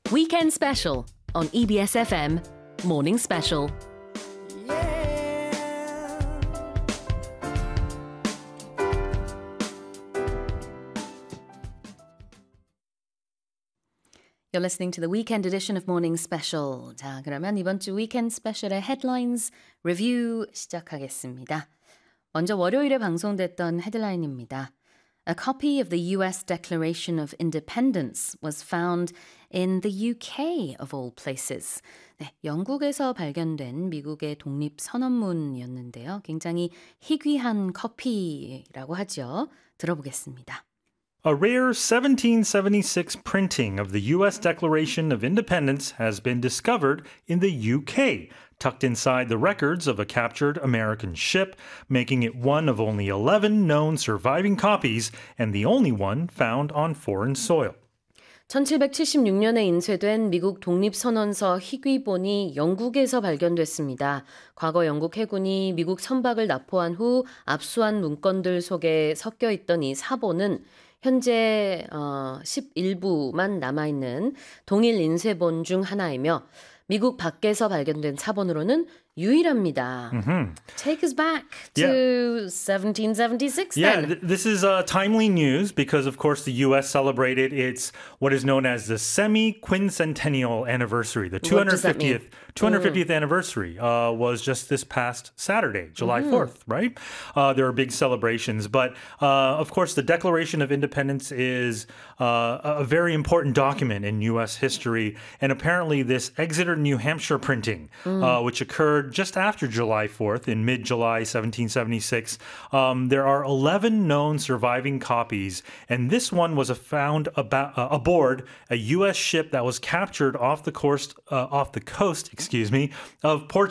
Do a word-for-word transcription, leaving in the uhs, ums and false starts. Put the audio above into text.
Weekend Special on E B S F M Morning Special. You're listening to the weekend edition of Morning Special. 자, 그러면 이번 주 weekend special의 headlines review 시작하겠습니다. 먼저 월요일에 방송됐던 헤드라인입니다. A copy of the U S Declaration of Independence was found in the U K of all places. 네, 영국에서 발견된 미국의 독립선언문이었는데요. 굉장히 희귀한 커피라고 하죠. 들어보겠습니다. A rare seventeen seventy-six printing of the U S Declaration of Independence has been discovered in the U K, tucked inside the records of a captured American ship, making it one of only eleven known surviving copies and the only one found on foreign soil. 천칠백칠십육 년에 인쇄된 미국 독립선언서 희귀본이 영국에서 발견됐습니다. 과거 영국 해군이 미국 선박을 납포한 후 압수한 문건들 속에 섞여 있던 이 사본은 현재 어, 십일 부만 남아있는 동일 인쇄본 중 하나이며 미국 밖에서 발견된 사본으로는 유일합니다. Mm-hmm. Take us back to Yeah. seventeen seventy-six Yeah, then. th- this is uh, timely news because, of course, the U S celebrated its what is known as the semi-quincentennial anniversary. The What does that mean? two hundred fiftieth, two hundred fiftieth anniversary uh, was just this past Saturday, July fourth, right? Uh, there are big celebrations. But, uh, of course, the Declaration of Independence is uh, a very important document in U S history. And apparently this Exeter, New Hampshire printing, uh, which occurred just after July fourth in mid-July seventeen seventy-six. Um, there are eleven known surviving copies, and this one was a found about, uh, aboard a U S ship that was captured off the coast, uh, off the coast, excuse me, of Portugal.